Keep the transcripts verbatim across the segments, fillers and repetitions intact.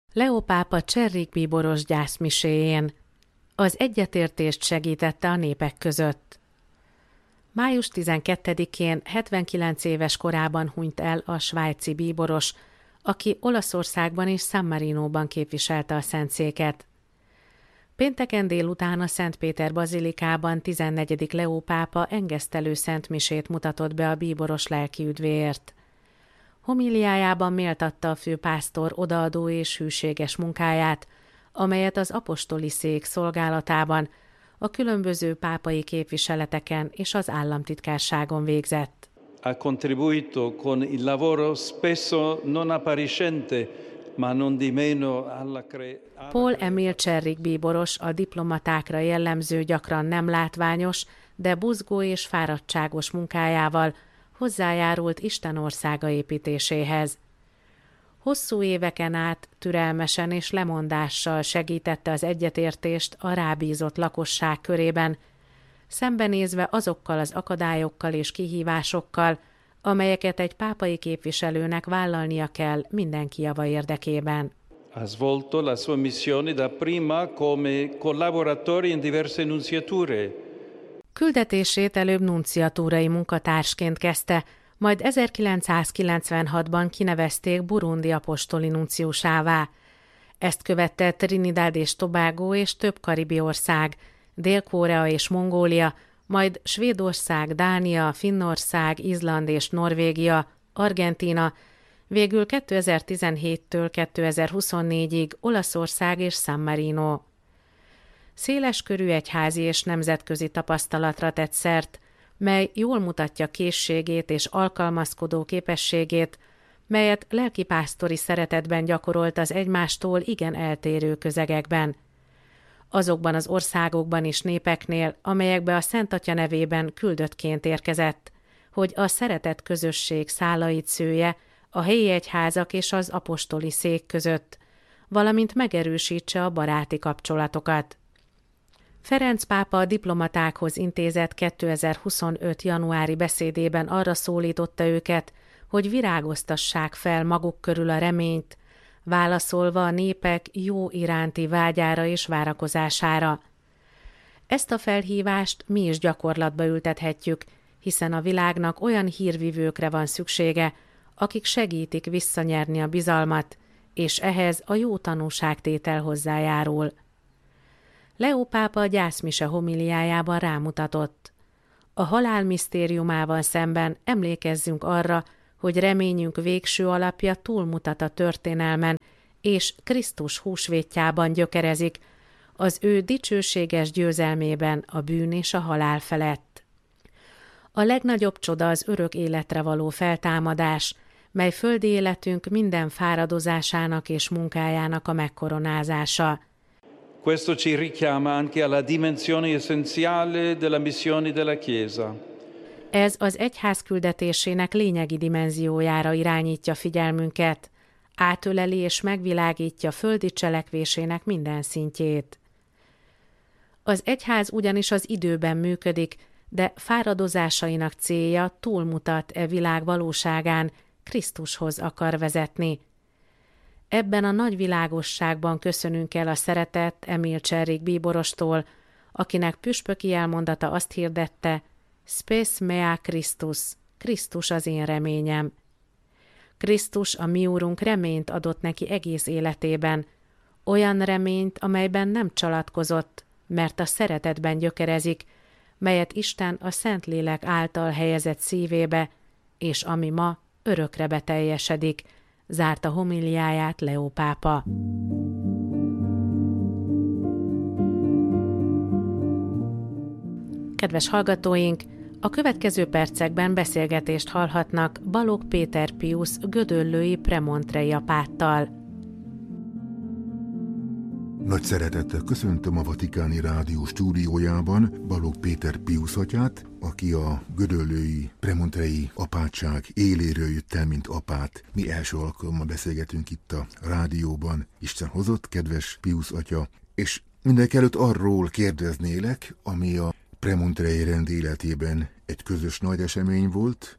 Leó pápa Cserrik bíboros gyászmiséjén. Az egyetértést segítette a népek között. május tizenkettedikén hetvenkilenc éves korában hunyt el a svájci bíboros, aki Olaszországban és San Marinóban képviselte a szentszéket. Pénteken délután a Szentpéter bazilikában tizennegyedik Leó pápa engesztelő szentmisét mutatott be a bíboros lelkiüdvéért. Homiliájában méltatta a főpásztor odaadó és hűséges munkáját, amelyet az apostoli szék szolgálatában, a különböző pápai képviseleteken és az államtitkárságon végzett. Ha contribuito con il lavoro spesso non appariscente, ma non di meno alla cre... Paul Emil Cserrik bíboros a diplomatákra jellemző, gyakran nem látványos, de buzgó és fáradtságos munkájával hozzájárult Isten országa építéséhez. Hosszú éveken át türelmesen és lemondással segítette az egyetértést a rábízott lakosság körében, szembenézve azokkal az akadályokkal és kihívásokkal, amelyeket egy pápai képviselőnek vállalnia kell mindenki java érdekében. Ha svolto la sua missione dapprima come collaboratore in diverse nunciature. Küldetését előbb nunciatúrai munkatársként kezdte, majd ezerkilencszázkilencvenhatban kinevezték Burundi apostoli nunciusává. Ezt követte Trinidad és Tobago és több karibi ország, Dél-Korea és Mongólia, majd Svédország, Dánia, Finnország, Izland és Norvégia, Argentína, végül kétezer-tizenhéttől kétezer-huszonnégyig Olaszország és San Marino. Széleskörű egyházi és nemzetközi tapasztalatra tett szert, mely jól mutatja készségét és alkalmazkodó képességét, melyet lelkipásztori szeretetben gyakorolt az egymástól igen eltérő közegekben. Azokban az országokban és népeknél, amelyekbe a Szent Atya nevében küldöttként érkezett, hogy a szeretett közösség szálait szője a helyi egyházak és az apostoli szék között, valamint megerősítse a baráti kapcsolatokat. Ferenc pápa a diplomatákhoz intézett kétezer-huszonöt. januári beszédében arra szólította őket, hogy virágoztassák fel maguk körül a reményt, válaszolva a népek jó iránti vágyára és várakozására. Ezt a felhívást mi is gyakorlatba ültethetjük, hiszen a világnak olyan hírvivőkre van szüksége, akik segítik visszanyerni a bizalmat, és ehhez a jó tanúságtétel hozzájárul. Leó pápa a gyászmise homiliájában rámutatott. A halál misztériumával szemben emlékezzünk arra, hogy reményünk végső alapja túlmutat a történelmen, és Krisztus húsvétjában gyökerezik, az ő dicsőséges győzelmében a bűn és a halál felett. A legnagyobb csoda az örök életre való feltámadás, mely földi életünk minden fáradozásának és munkájának a megkoronázása. Questo ci richiama anche alla dimensione essenziale della missione della Chiesa. Ez az egyház küldetésének lényegi dimenziójára irányítja figyelmünket, átöleli és megvilágítja földi cselekvésének minden szintjét. Az egyház ugyanis az időben működik, de fáradozásainak célja túlmutat e világ valóságán, Krisztushoz akar vezetni. Ebben a nagy világosságban köszönünk el a szeretett Emil Cserrik bíborostól, akinek püspöki elmondata azt hirdette: Spes mea Christus, Krisztus az én reményem. Krisztus, a mi úrunk reményt adott neki egész életében, olyan reményt, amelyben nem csalatkozott, mert a szeretetben gyökerezik, melyet Isten a Szentlélek által helyezett szívébe, és ami ma örökre beteljesedik, zárta homiliáját Leó pápa. Kedves hallgatóink, a következő percekben beszélgetést hallhatnak Balogh Péter Piusz gödöllői premontrei apáttal. Nagy szeretettel köszöntöm a Vatikáni Rádió stúdiójában Balogh Péter Piusz atyát, aki a gödöllői premontrei apátság éléről jött el, mint apát. Mi első alkalommal beszélgetünk itt a rádióban. Isten hozott, kedves Piusz atya, és mindenekelőtt arról kérdeznélek, ami a premontrei rend életében egy közös nagy esemény volt,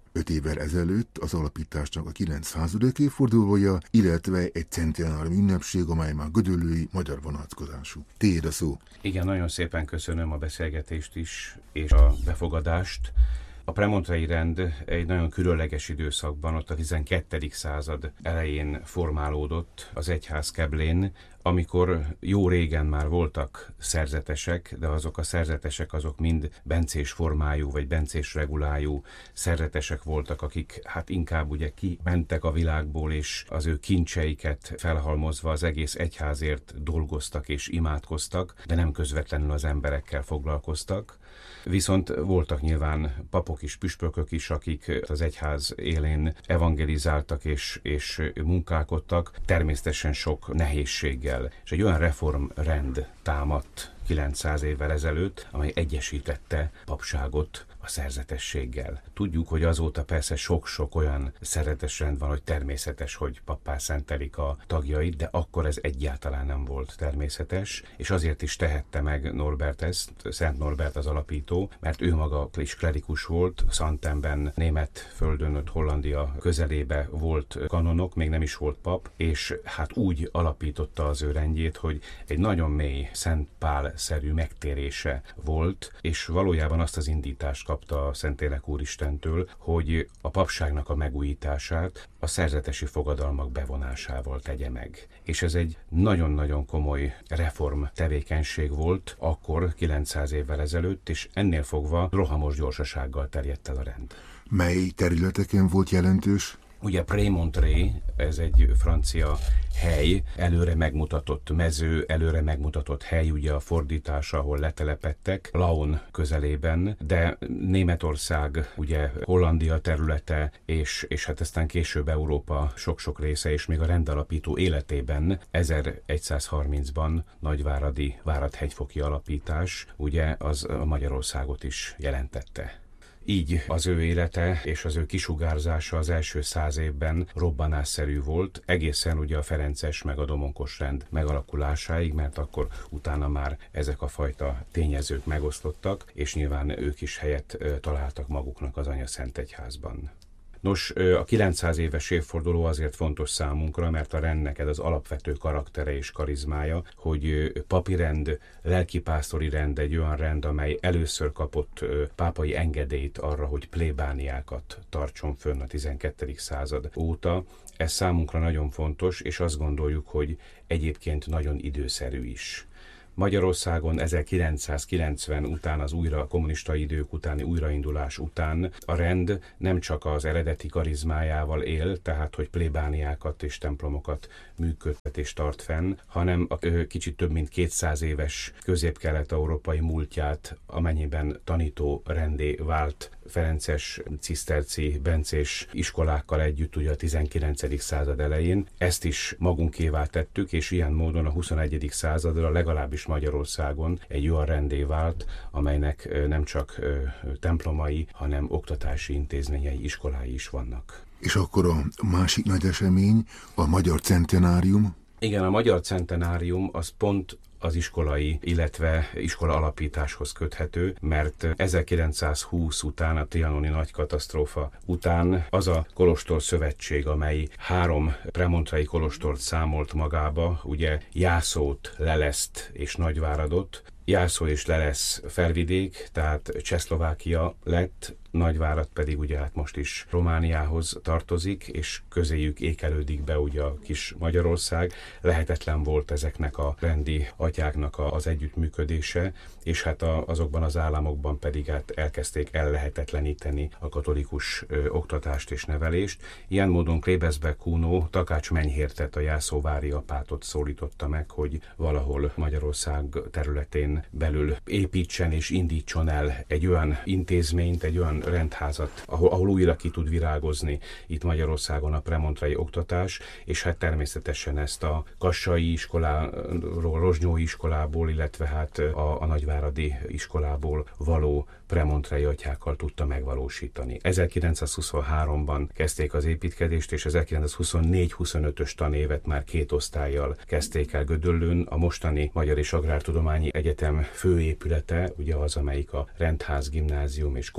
Öt évvel ezelőtt az alapításnak a kilencszázadik évfordulója, illetve egy centenárium ünnepség, amely már gödöllői magyar vonatkozású. Tiéd a szó. Igen, nagyon szépen köszönöm a beszélgetést is, és a befogadást. A premontrei rend egy nagyon különleges időszakban, ott a tizenkettedik század elején formálódott az egyház keblén, amikor jó régen már voltak szerzetesek, de azok a szerzetesek azok mind bencés formájú vagy bencés regulájú szerzetesek voltak, akik hát inkább ugye kimentek a világból, és az ő kincseiket felhalmozva az egész egyházért dolgoztak és imádkoztak, de nem közvetlenül az emberekkel foglalkoztak. Viszont voltak nyilván papok is, püspökök is, akik az egyház élén evangelizáltak és, és munkálkodtak, természetesen sok nehézséggel. És egy olyan reformrend támadt kilencszáz évvel ezelőtt, amely egyesítette papságot a szerzetességgel. Tudjuk, hogy azóta persze sok-sok olyan szerzetesrend van, hogy természetes, hogy pappá szentelik a tagjait, de akkor ez egyáltalán nem volt természetes, és azért is tehette meg Norbert ezt, Szent Norbert az alapító, mert ő maga is klerikus volt, Xantenben, német földön, ott Hollandia közelébe volt kanonok, még nem is volt pap, és hát úgy alapította az ő rendjét, hogy egy nagyon mély Szent Pál-szerű megtérése volt, és valójában azt az indítást kapta a Szentlélek Úristentől, hogy a papságnak a megújítását a szerzetesi fogadalmak bevonásával tegye meg. És ez egy nagyon-nagyon komoly reform tevékenység volt akkor, kilencszáz évvel ezelőtt, és ennél fogva rohamos gyorsasággal terjedt el a rend. Mely területeken volt jelentős? Ugye Prémontré, ez egy francia hely, előre megmutatott mező, előre megmutatott hely, ugye a fordítása, ahol letelepedtek, Laon közelében, de Németország, ugye Hollandia területe, és, és hát aztán később Európa sok-sok része, és még a rendalapító életében ezerszázharmincban nagyváradi Várad-hegyfoki alapítás, ugye az Magyarországot is jelentette. Így az ő élete és az ő kisugárzása az első száz évben robbanásszerű volt, egészen ugye a ferences meg a domonkos rend megalakulásáig, mert akkor utána már ezek a fajta tényezők megosztottak, és nyilván ők is helyet találtak maguknak az Anyaszentegyházban. Nos, a kilencszáz éves évforduló azért fontos számunkra, mert a rendnek ez az alapvető karaktere és karizmája, hogy papi rend, lelkipásztori rend, egy olyan rend, amely először kapott pápai engedélyt arra, hogy plébániákat tartson fönn a tizenkettedik század óta. Ez számunkra nagyon fontos, és azt gondoljuk, hogy egyébként nagyon időszerű is. Magyarországon ezerkilencszázkilencven után, az újra kommunista idők utáni újraindulás után a rend nem csak az eredeti karizmájával él, tehát hogy plébániákat és templomokat működtet és tart fenn, hanem a kicsit több mint kétszáz éves közép-kelet-európai múltját, amennyiben tanító rendé vált ferences, ciszterci, bencés iskolákkal együtt ugye a tizenkilencedik század elején. Ezt is magunkévá tettük, és ilyen módon a huszonegyedik századra legalábbis Magyarországon egy olyan rendé vált, amelynek nem csak templomai, hanem oktatási intézményei, iskolái is vannak. És akkor a másik nagy esemény, a Magyar Centenárium? Igen, a Magyar Centenárium az pont az iskolai, illetve iskola alapításhoz köthető, mert ezerkilencszázhúsz után, a trianoni nagy katasztrófa után az a kolostor szövetség, amely három premontrai kolostort számolt magába, ugye Jászót, Leleszt és Nagyváradot. Jászó és Lelesz felvidék, tehát Csehszlovákia lett, Nagyvárad pedig ugye hát most is Romániához tartozik, és közéjük ékelődik be ugye a kis Magyarország. Lehetetlen volt ezeknek a rendi atyáknak az együttműködése, és hát a, azokban az államokban pedig hát elkezdték ellehetetleníteni a katolikus ö, oktatást és nevelést. Ilyen módon Klebesberg Kuno Takács Menyhértet, a jászóvári apátot szólította meg, hogy valahol Magyarország területén belül építsen és indítson el egy olyan intézményt, egy olyan rendházat, ahol, ahol újra ki tud virágozni itt Magyarországon a premontrai oktatás, és hát természetesen ezt a kassai iskoláról, rozsnyói iskolából, illetve hát a, a nagyváradi iskolából való premontrai atyákkal tudta megvalósítani. ezerkilencszázhuszonháromban kezdték az építkezést, és ezerkilencszázhuszonnégy-huszonötös tanévet már két osztállyal kezdték el Gödöllőn. A mostani Magyar és Agrártudományi Egyetem főépülete, ugye az, amelyik a Rendház, Gimnázium és Konviktus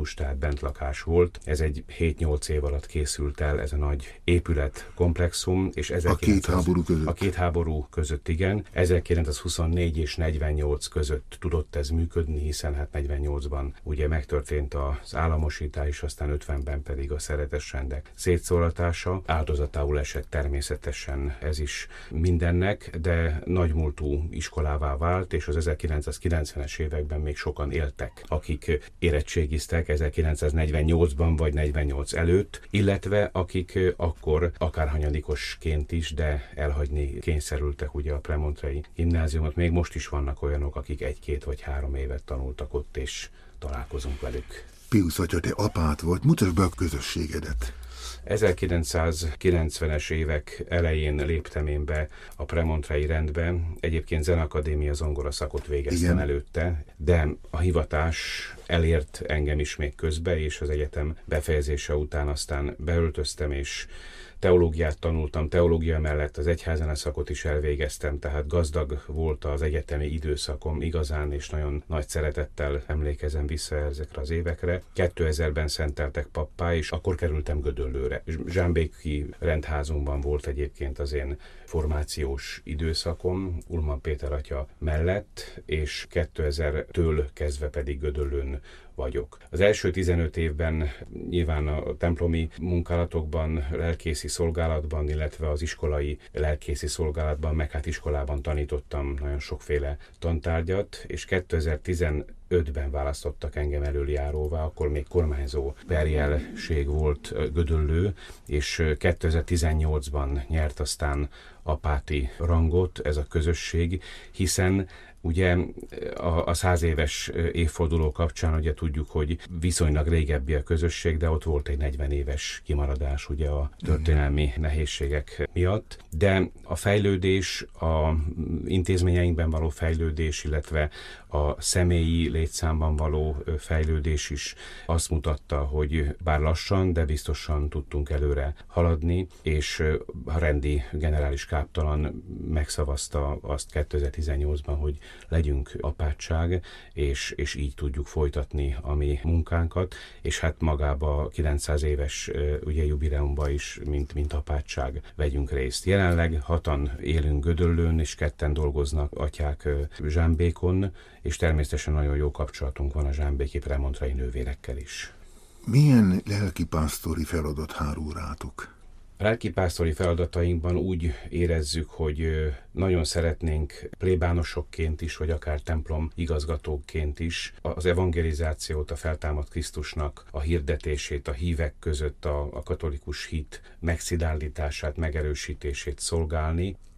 házikútus, tehát bentlakás volt. Ez egy hét-nyolc év alatt készült el ez a nagy épületkomplexum, és a két háború között. A két háború között, igen. ezerkilencszázhuszonnégy és negyvennyolc között tudott ez működni, hiszen hát negyvennyolcban ugye megtörtént az államosítás, aztán ötvenben pedig a szeretesrendek szétszóratása. Áldozatául esett természetesen ez is mindennek, de nagymúltú iskolává vált, és az ezerkilencszázkilencvenes években még sokan éltek, akik érettségiztek ezerkilencszáznegyvennyolcban vagy negyvennyolc előtt, illetve akik akkor akárhanyadikosként is, de elhagyni kényszerültek ugye a premontrei gimnáziumot. Még most is vannak olyanok, akik egy-két vagy három évet tanultak ott, és találkozunk velük. Piusz atya, te apát volt, mutasd be a közösségedet. ezerkilencszázkilencvenes évek elején léptem én be a premontrei rendbe. Egyébként zenakadémia zongora szakot végeztem Igen. előtte, de a hivatás elért engem is még közbe, és az egyetem befejezése után aztán beöltöztem, és teológiát tanultam, teológia mellett az egyházene szakot is elvégeztem, tehát gazdag volt az egyetemi időszakom igazán, és nagyon nagy szeretettel emlékezem vissza ezekre az évekre. kétezerben szenteltek pappá, és akkor kerültem Gödöllőre. Zsámbéki rendházunkban volt egyébként az én formációs időszakom, Ulman Péter atya mellett, és kétezertől kezdve pedig Gödöllőn vagyok. Az első tizenöt évben nyilván a templomi munkálatokban, lelkészi szolgálatban, illetve az iskolai lelkészi szolgálatban, meg hát iskolában tanítottam nagyon sokféle tantárgyat, és kétezer-tizenötben választottak engem elöljáróvá, akkor még kormányzó perjelség volt Gödöllő, és kétezer-tizennyolcban nyert aztán apáti rangot ez a közösség, hiszen ugye a, a száz éves évforduló kapcsán ugye tudjuk, hogy viszonylag régebbi a közösség, de ott volt egy negyven éves kimaradás ugye a történelmi nehézségek miatt. De a fejlődés, a intézményeinkben való fejlődés, illetve a személyi létszámban való fejlődés is azt mutatta, hogy bár lassan, de biztosan tudtunk előre haladni, és a rendi generális káptalan megszavazta azt kétezer-tizennyolcban, hogy legyünk apátság, és, és így tudjuk folytatni a mi munkánkat, és hát magába a kilencszáz éves ugye, jubileumban is, mint, mint apátság vegyünk részt. Jelenleg hatan élünk Gödöllőn, és ketten dolgoznak atyák Zsámbékon, és természetesen nagyon jó kapcsolatunk van a zsámbéki premontrai nővérekkel is. Milyen lelkipásztori feladat hárul rátok? A lelkipásztori feladatainkban úgy érezzük, hogy nagyon szeretnénk plébánosokként is, vagy akár templom igazgatóként is az evangelizációt, a feltámadt Krisztusnak a hirdetését, a hívek között a, a katolikus hit megszilárdítását, megerősítését szolgálni.